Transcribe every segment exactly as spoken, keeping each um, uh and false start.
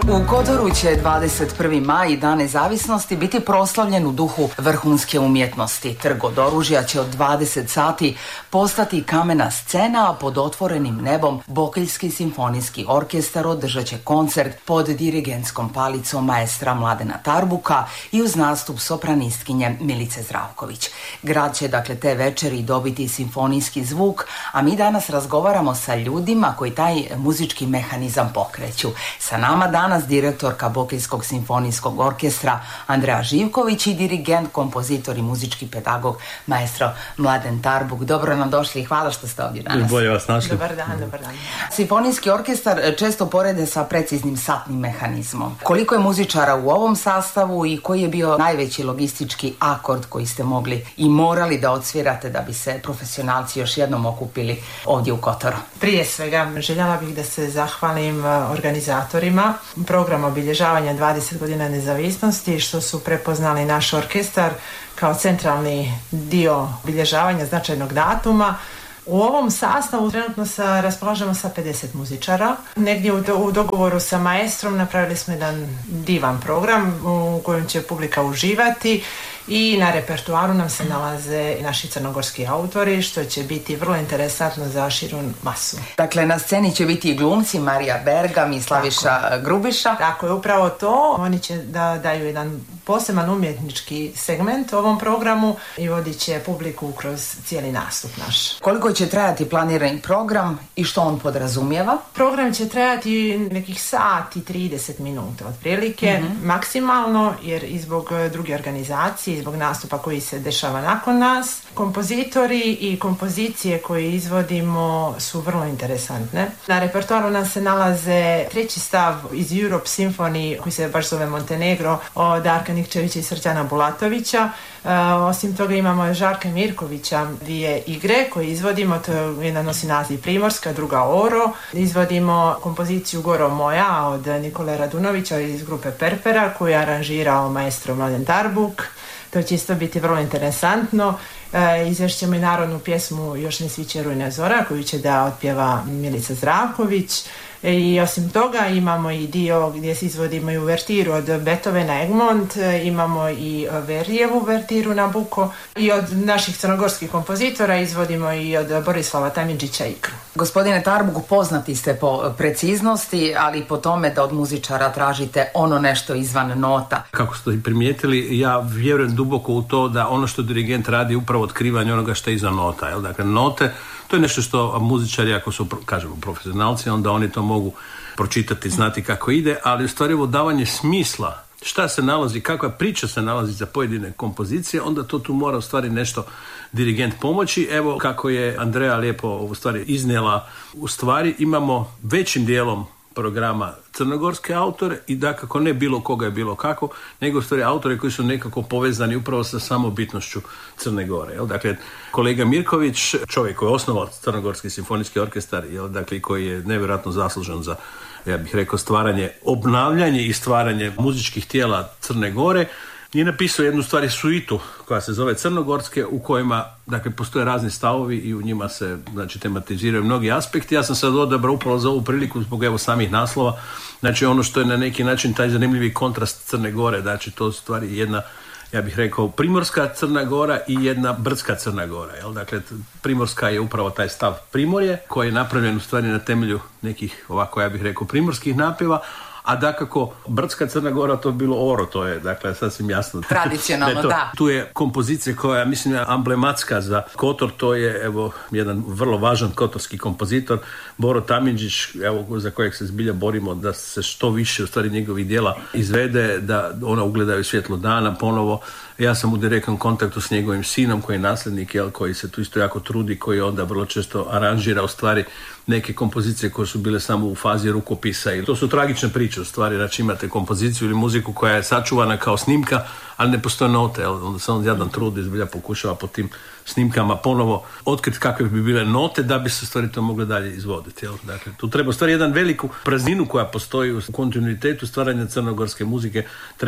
U Kotoru će dvadeset prvi maj, Dan nezavisnosti, biti proslavljen u duhu vrhunske umjetnosti. Trg od oružja će od dvadeset sati postati kamena scena, a pod otvorenim nebom Bokeljski simfonijski orkestar održat će koncert pod dirigentskom palicom maestra Mladena Tarbuka i uz nastup sopranistkinje Milice Zdravković. Grad će dakle te večeri dobiti simfonijski zvuk, a mi danas razgovaramo sa ljudima koji taj muzički mehanizam pokreću. Sa nama danas direktorka Bokeljskog simfonijskog orkestra Andreja Živković i dirigent, kompozitor i muzički pedagog maestro Mladen Tarbuk. Dobro nam došli i hvala što ste ovdje danas. Bolje vas našli. Dobar dan, dobar dan. Simfonijski orkestar često porede sa preciznim satnim mehanizmom. Koliko je muzičara u ovom sastavu i koji je bio najveći logistički akord koji ste mogli i morali da odsvirate da bi se profesionalci još jednom okupili ovdje u Kotoru? Prije svega željela bih da se zahvalim organizatorima programa obilježavanja dvadeset godina nezavisnosti što su prepoznali naš orkestar kao centralni dio obilježavanja značajnog datuma. U ovom sastavu trenutno sa, raspolažemo sa pedeset muzičara. Negdje u, do, u dogovoru sa maestrom napravili smo jedan divan program u kojem će publika uživati i na repertuaru nam se nalaze naši crnogorski autori, što će biti vrlo interesantno za širu masu. Dakle, na sceni će biti i glumci Marija Bergam i Slaviša Tako. Grubiša. Tako je, upravo to. Oni će da daju jedan poseban umjetnički segment ovom programu i vodit će publiku kroz cijeli nastup naš. Koliko će trajati planirani program i što on podrazumijeva? Program će trajati nekih sat i trideset minuta otprilike, mm-hmm. maksimalno, jer i zbog druge organizacije, i zbog nastupa koji se dešava nakon nas, kompozitori i kompozicije koje izvodimo su vrlo interesantne. Na repertoaru nam se nalaze treći stav iz Europe Symphony koji se baš zove Montenegro od Darka Nikčevića i Srđana Bulatovića. E, osim toga imamo Žarka Mirkovića, dvije igre koje izvodimo, to je jedna nosi naziv Primorska, druga Oro. Izvodimo kompoziciju Goro moja od Nikole Radunovića iz grupe Perpera koju je aranžirao maestro Mladen Tarbuk. To će isto biti vrlo interesantno. E, izvešćemo i narodnu pjesmu Još ne sviće rujna zora koju će da otpjeva Milica Zdravković. E, I osim toga imamo i dio gdje se izvodimo i uvertiru od Beethovena Egmont, e, imamo i Verdijevu uvertiru Nabuko i od naših crnogorskih kompozitora izvodimo i od Borislava Tamindžića Ikru. Gospodine Tarbuk, poznati ste po preciznosti, ali i po tome da od muzičara tražite ono nešto izvan nota. Kako ste i primijetili, ja vjerujem duboko u to da ono što dirigent radi je upravo otkrivanje onoga što je iza nota. Jel? Dakle, note, to je nešto što muzičari, ako su, kažemo, profesionalci, onda oni to mogu pročitati, znati kako ide, ali u stvari ovo davanje smisla, šta se nalazi, kakva priča se nalazi za pojedine kompozicije, onda to tu mora u stvari nešto dirigent pomoći. Evo kako je Andreja lijepo u stvari iznijela, u stvari imamo većim dijelom programa crnogorske autore i dakako ne bilo koga je bilo kako, nego u stvari autore koji su nekako povezani upravo sa samobitnošću Crne Gore. Jel? Dakle, kolega Mirković, čovjek koji je osnovao Crnogorski simfonijski orkestar, jel? Dakle, koji je nevjerojatno zaslužen za, ja bih rekao, stvaranje, obnavljanje i stvaranje muzičkih tijela Crne Gore, je napisao jednu stvari suitu koja se zove Crnogorske, u kojima, dakle, postoje razni stavovi i u njima se, znači, tematiziraju mnogi aspekti. Ja sam sad odabrao upravo za ovu priliku zbog evo samih naslova, znači ono što je na neki način taj zanimljivi kontrast Crne Gore, znači to stvari jedna, ja bih rekao, primorska Crna Gora i jedna brdska Crna Gora. Jel? Dakle, primorska je upravo taj stav Primorje, koji je napravljen u stvari na temelju nekih, ovako ja bih rekao, primorskih napjeva, a dakako brdska Crna Gora to je bilo Oro, to je dakle sasvim jasno. Tradicionalno, to, da. Tu je kompozicija koja mislim je amblematska za Kotor, to je evo jedan vrlo važan kotorski kompozitor, Boro Tamindžić, evo za kojeg se zbilja borimo da se što više u stvari njegovih djela izvede, da ona ugledaju svjetlo dana ponovo. Ja sam u direktnom kontaktu s njegovim sinom koji je nasljednik, jel, koji se tu isto jako trudi, koji onda vrlo često aranžira u stvari neke kompozicije koje su bile samo u fazi rukopisa. I to su tragične priče u stvari, znači imate kompoziciju ili muziku koja je sačuvana kao snimka, ali ne postoje note, jel? Onda se on jadan trudi, zbilja pokušava po tim snimkama ponovo otkriti kakve bi bile note da bi se stvari to mogle dalje izvoditi. Jel? Dakle, tu treba stvari jedan veliku prazninu koja postoji u kontinuitetu stvaranja crnogorske muzike, treba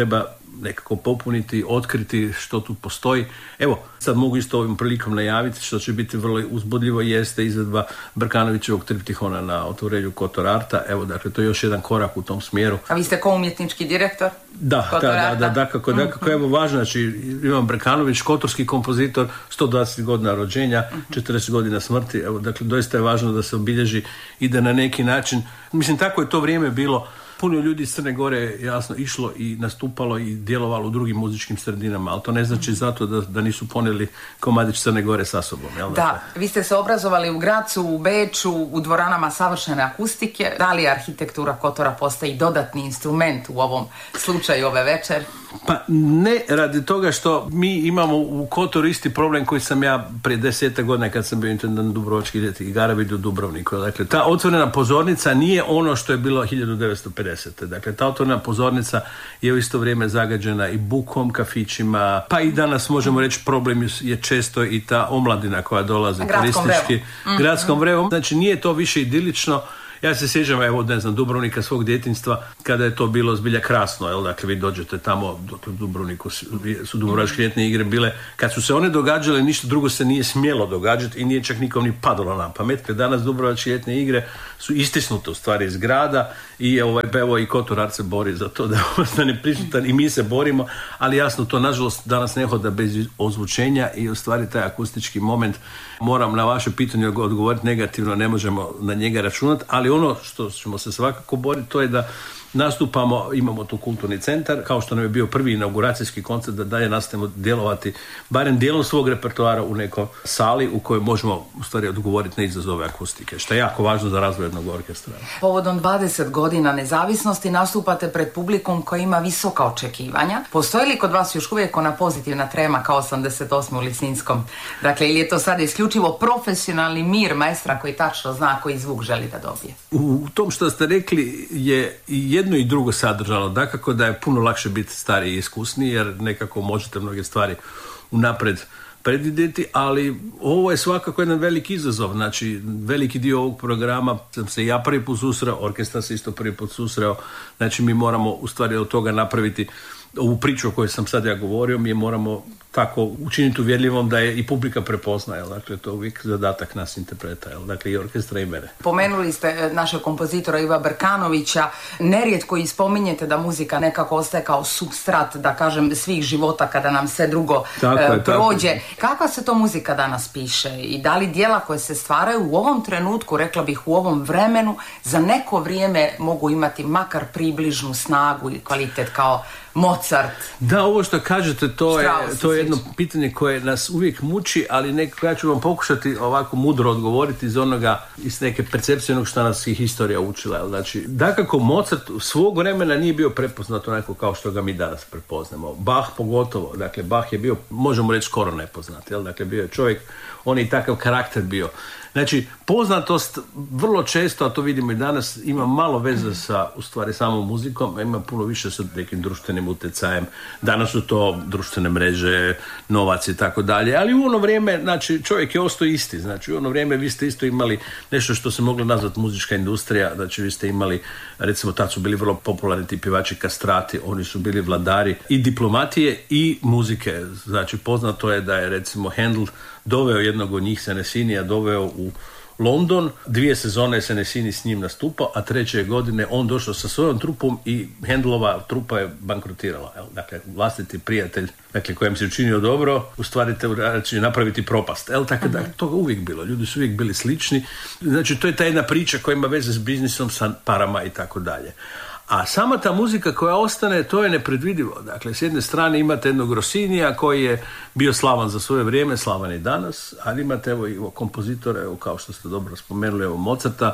nekako popuniti, otkriti što tu postoji. Evo, sad mogu isto ovim prilikom najaviti što će biti vrlo uzbudljivo, jeste izvedba Brkanovićevog triptihona na otvorenju Kotor Arta. Evo, dakle, to je još jedan korak u tom smjeru. A vi ste ko umjetnički direktor? Da, da, da, da, da, kako, da, kako, evo, važno, znači, Ivan Brkanović, kotorski kompozitor, sto dvadeset godina rođenja, četrdeset godina smrti, evo, dakle, doista je važno da se obilježi i da na neki način, mislim, tako je to vrijeme bilo. Puno ljudi iz Crne Gore je jasno išlo i nastupalo i djelovalo u drugim muzičkim sredinama, ali to ne znači zato da, da nisu ponijeli komadić Crne Gore sa sobom. Jel? Da, dakle, vi ste se obrazovali u Gracu, u Beču, u dvoranama savršene akustike. Da li arhitektura Kotora postaje dodatni instrument u ovom slučaju ove večer? Pa ne, radi toga što mi imamo u Kotoru isti problem koji sam ja prije deseta godina kad sam bio intendant Dubrovačkih ljetnih igara vidio u Dubrovniku. Dakle, ta otvorena pozornica nije ono što je bilo hiljadu devetsto pedesete. Dakle, ta otvorena pozornica je u isto vrijeme zagađena i bukom, kafićima, pa i danas možemo reći problem je često i ta omladina koja dolazi turistički, mm-hmm. gradskom vrevom. Znači, nije to više idilično. Ja se sjećam, evo, ne znam, Dubrovnika, svog djetinjstva, kada je to bilo zbilja krasno, jel, dakle, vi dođete tamo, u Dubrovniku su Dubrovačke ljetne igre bile, kad su se one događale, ništa drugo se nije smjelo događati i nije čak nikom ni padalo na pamet, kad danas Dubrovačke ljetne igre su istisnute u stvari iz grada i ovaj, evo, i Kotor Art se bori za to da ostane prisutan i mi se borimo, ali jasno, to nažalost danas ne hoda bez ozvučenja i u stvari taj akustički moment, moram na vaše pitanje odgovoriti negativno, ne možemo na njega računati, ali ono što ćemo se svakako boriti, to je da nastupamo, imamo tu kulturni centar, kao što nam je bio prvi inauguracijski koncert, da dalje nastavimo djelovati barem dijelom svog repertoara u nekoj sali u kojoj možemo u stvari odgovoriti na izazove akustike, što je jako važno za razvoj jednog orkestra. Povodom dvadeset godina nezavisnosti nastupate pred publikom koji ima visoka očekivanja. Postoji li kod vas još uvijek ona pozitivna trema kao osamdeset osme u Lisinskom? Dakle, ili je to sad isključivo profesionalni mir maestra koji tačno zna koji zvuk želi da dobije? U tom što ste rekli je jedno i drugo sadržano. Dakako da je puno lakše biti stariji i iskusniji, jer nekako možete mnoge stvari unaprijed predvidjeti, ali ovo je svakako jedan veliki izazov. Znači, veliki dio ovog programa sam se ja prvi put susreo, orkestar se isto prvi put susreo, znači mi moramo u stvari od toga napraviti ovu priču o kojoj sam sad ja govorio, mi je moramo tako učiniti uvjerljivom da je i publika prepozna, jel? Dakle, to je uvijek zadatak nas interpreta, jel? Dakle, i orkestra i mene. Pomenuli ste našeg kompozitora Iva Brkanovića, nerijetko i spominjete da muzika nekako ostaje kao supstrat, da kažem, svih života kada nam sve drugo tako e, je, prođe. tako. Kakva se to muzika danas piše i da li dijela koje se stvaraju u ovom trenutku, rekla bih u ovom vremenu, za neko vrijeme mogu imati makar približnu snagu i kvalitet kao Mozart? Da, ovo što kažete, to je, to je jedno slično pitanje koje nas uvijek muči, ali nekako ja ću vam pokušati ovako mudro odgovoriti iz onoga, iz neke percepcije onog što nas i historija učila. Znači, dakako Mozart svog vremena nije bio prepoznat onako kao što ga mi danas prepoznamo. Bach pogotovo, dakle Bach je bio, možemo reći, skoro nepoznat, jel? Dakle, bio je čovjek, on je i takav karakter bio. Znači, poznatost vrlo često, a to vidimo i danas, ima malo veze sa, u stvari, samom muzikom, a ima puno više sa nekim društvenim utjecajem. Danas su to društvene mreže, novac i tako dalje, ali u ono vrijeme, znači, čovjek je ostao isti. Znači, u ono vrijeme vi ste isto imali nešto što se moglo nazvati muzička industrija, znači vi ste imali, recimo, tad su bili vrlo popularni ti pjevači kastrati, oni su bili vladari i diplomatije i muzike. Znači, poznato je da je, recimo, Handel doveo jednog od njih, Senesinija, doveo u London, dvije sezone Senesini s njim nastupao, a treće godine on došao sa svojom trupom i Handelova trupa je bankrotirala. Dakle, vlastiti prijatelj, dakle, kojem se učinio dobro, u stvari te napraviti propast. El, tako da, toga uvijek bilo. Ljudi su uvijek bili slični. Znači, to je ta jedna priča koja ima veze s biznisom, sa parama i tako dalje. A sama ta muzika koja ostane, to je nepredvidivo. Dakle, s jedne strane imate jednog Rossinija koji je bio slavan za svoje vrijeme, slavan i danas, ali imate evo i kompozitore, evo, kao što ste dobro spomenuli, evo Mozarta,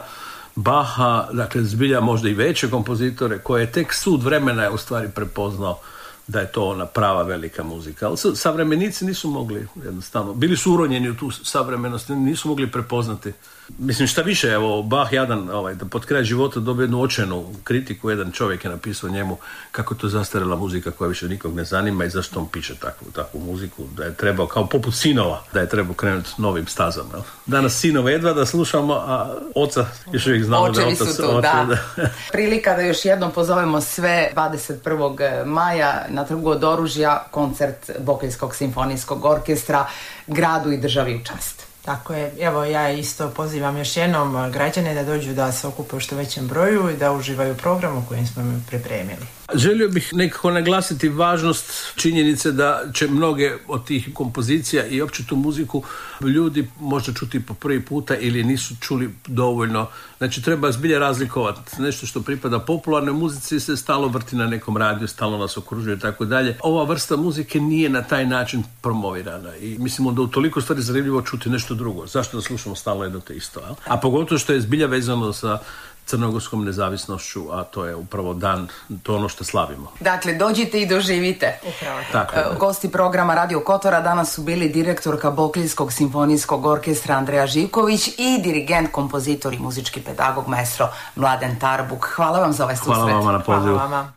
Baha, dakle zbilja možda i veće kompozitore koje je tek sud vremena je u stvari prepoznao da je to ona prava velika muzika. Ali savremenici nisu mogli jednostavno, bili su uronjeni u tu savremenost, nisu mogli prepoznati Mislim, šta više, evo, Bach jadan, ovaj, da pod kraj života dobije jednu očenu kritiku, jedan čovjek je napisao njemu kako to zastarjela muzika koja više nikog ne zanima i zašto on piše takvu, takvu muziku, da je trebao, kao poput sinova, da je trebao krenuti novim stazama. Jel? Danas sinova jedva da slušamo, a oca još uvijek znamo Očevi da je otac. su tu, da. da. Prilika da još jednom pozovemo sve dvadeset prvog maja na Trgu od oružja, koncert Bokeljskog simfonijskog orkestra, gradu i državi u čast. Tako je, evo ja isto pozivam još jednom građane da dođu da se okupe u što većem broju i da uživaju u programu kojim smo im pripremili. Želio bih nekako naglasiti važnost činjenice da će mnoge od tih kompozicija i opće tu muziku ljudi možda čuti po prvi puta ili nisu čuli dovoljno. Znači treba zbilja razlikovati. Nešto što pripada popularnoj muzici se stalno vrti na nekom radiju, stalno nas okružuje i tako dalje. Ova vrsta muzike nije na taj način promovirana i mislimo da u toliko stvari zanimljivo čuti nešto drugo. Zašto da slušamo stalno jedno te isto? A, a pogotovo što je zbilja vezano sa crnogorskom nezavisnošću, a to je upravo dan, to ono što slavimo. Dakle, dođite i doživite. Upravo. Tako, gosti programa Radio Kotora danas su bili direktorka Bokeljskog simfonijskog orkestra Andreja Živković i dirigent, kompozitor i muzički pedagog maestro Mladen Tarbuk. Hvala vam za ovaj susret. Hvala vama na pozivu. Hvala vama.